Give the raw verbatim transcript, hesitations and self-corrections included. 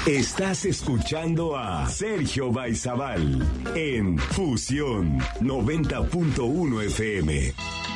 Estás escuchando a Sergio Baizabal en Fusión noventa punto uno F M.